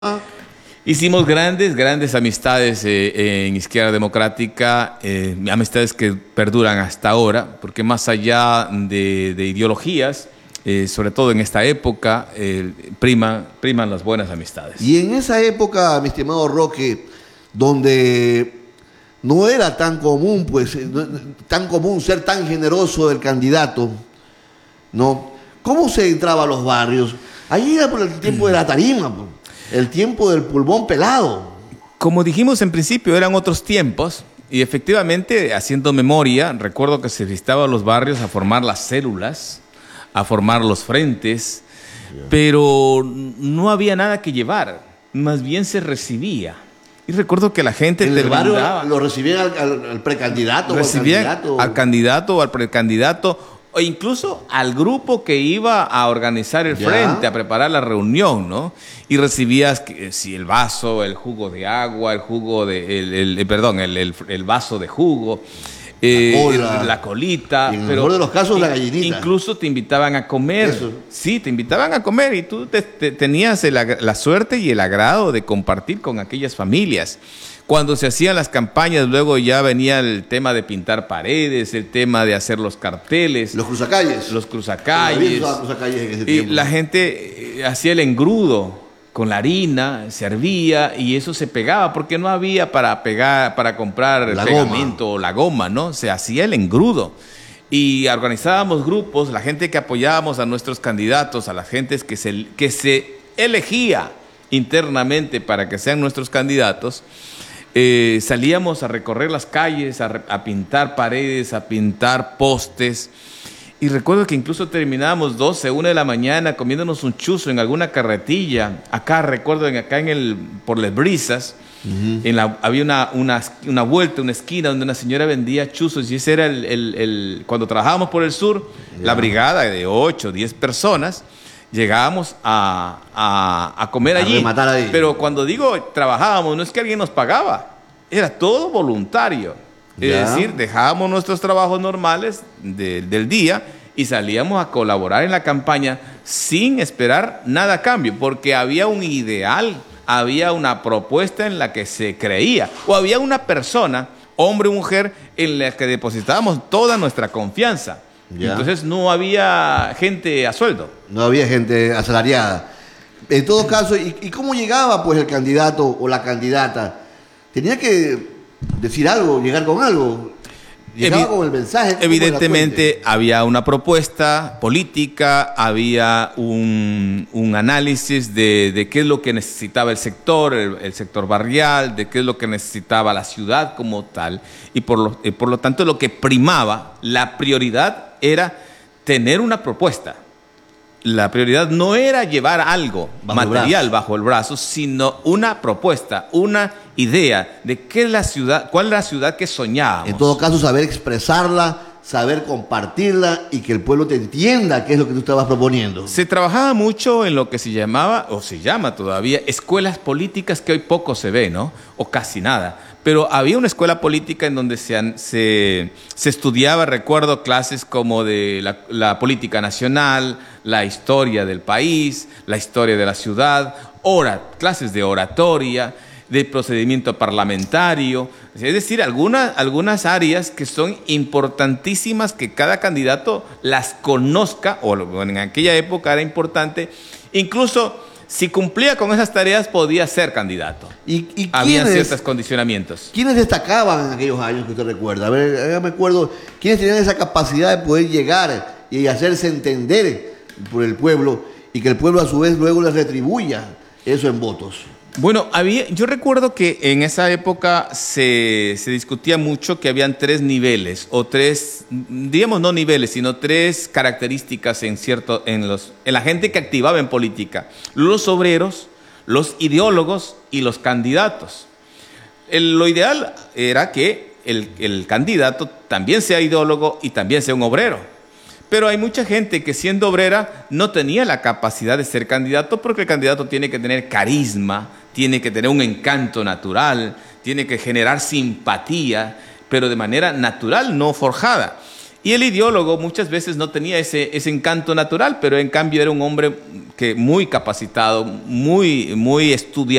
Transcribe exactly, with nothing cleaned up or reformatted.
Hicimos grandes, grandes amistades eh, en Izquierda Democrática, eh, amistades que perduran hasta ahora, porque más allá de, de ideologías, eh, sobre todo en esta época, eh, prima, priman las buenas amistades. Y en esa época, mi estimado Roque, donde no era tan común, pues, tan común ser tan generoso del candidato, ¿no? ¿Cómo se entraba a los barrios? Ahí era por el tiempo de la tarima, pues. El tiempo del pulmón pelado. Como dijimos en principio, eran otros tiempos y efectivamente, haciendo memoria, recuerdo que se visitaba a los barrios a formar las células, a formar los frentes, yeah. pero no había nada que llevar, más bien se recibía. Y recuerdo que la gente... ¿En el barrio lo recibían al, al, al precandidato recibían o al candidato? al candidato o al precandidato, o incluso al grupo que iba a organizar el frente, a preparar la reunión, ¿no? Y recibías si el vaso, el jugo de agua, el jugo de, el, el, el perdón, el, el, el vaso de jugo, eh, la, cola, la colita, y en pero el mejor de los casos la gallinita. Incluso te invitaban a comer. Eso. Sí, te invitaban a comer y tú te, te, tenías el, la suerte y el agrado de compartir con aquellas familias. Cuando se hacían las campañas, luego ya venía el tema de pintar paredes, el tema de hacer los carteles. Los cruzacalles. Los cruzacalles. Los cruzacalles en ese y tiempo. La gente eh, hacía el engrudo con la harina, servía y eso se pegaba porque no había para pegar, para comprar el pegamento o la goma, ¿no? Se hacía el engrudo. Y organizábamos grupos, la gente que apoyábamos a nuestros candidatos, a las gentes que se, que se elegía internamente para que sean nuestros candidatos. Eh, salíamos a recorrer las calles, a, a pintar paredes, a pintar postes. Y recuerdo que incluso terminábamos doce, una de la mañana comiéndonos un chuzo en alguna carretilla. Acá, recuerdo, en, acá en el, por las brisas, uh-huh. en la, había una, una, una vuelta, una esquina donde una señora vendía chuzos. Y ese era el, el, el cuando trabajábamos por el sur, yeah. la brigada de ocho, diez personas. Llegábamos a, a, a comer a allí, ahí. Pero cuando digo trabajábamos, no es que alguien nos pagaba, era todo voluntario. Ya. Es decir, dejábamos nuestros trabajos normales de, del día y salíamos a colaborar en la campaña sin esperar nada a cambio, porque había un ideal, había una propuesta en la que se creía, o había una persona, hombre o mujer, en la que depositábamos toda nuestra confianza. Ya. Entonces no había gente a sueldo. No había gente asalariada. En todo caso, ¿y, y cómo llegaba pues el candidato o la candidata? Tenía que decir algo, llegar con algo. Llegaba Evi con el mensaje. Evidentemente había una propuesta política, había un, un análisis de, de qué es lo que necesitaba el sector, el, el sector barrial, de qué es lo que necesitaba la ciudad como tal. Y por lo, y por lo tanto lo que primaba, la prioridad era tener una propuesta. La prioridad no era llevar algo bajo material bajo el brazo, sino una propuesta, una idea de qué es la ciudad, cuál es la ciudad que soñábamos. En todo caso, saber expresarla, saber compartirla y que el pueblo te entienda qué es lo que tú estabas proponiendo. Se trabajaba mucho en lo que se llamaba, o se llama todavía, escuelas políticas, que hoy poco se ve, ¿no? O casi nada. Pero había una escuela política en donde se, se, se estudiaba, recuerdo, clases como de la, la política nacional, la historia del país, la historia de la ciudad, ora, clases de oratoria, de procedimiento parlamentario, es decir, algunas, algunas áreas que son importantísimas que cada candidato las conozca, o en aquella época era importante, incluso si cumplía con esas tareas podía ser candidato. ¿Y, y había ciertos condicionamientos. ¿Quiénes destacaban en aquellos años que usted recuerda? A ver, yo me acuerdo, ¿quiénes tenían esa capacidad de poder llegar y hacerse entender por el pueblo y que el pueblo a su vez luego les retribuya eso en votos? Bueno, había, yo recuerdo que en esa época se, se discutía mucho que habían tres niveles, o tres, digamos no niveles, sino tres características en, cierto, en, los, en la gente que activaba en política. Los obreros, los ideólogos y los candidatos. El, lo ideal era que el, el candidato también sea ideólogo y también sea un obrero. Pero hay mucha gente que siendo obrera no tenía la capacidad de ser candidato porque el candidato tiene que tener carisma, tiene que tener un encanto natural, tiene que generar simpatía, pero de manera natural, no forjada. Y el ideólogo muchas veces no tenía ese, ese encanto natural, pero en cambio era un hombre que muy capacitado, muy, muy estudiado.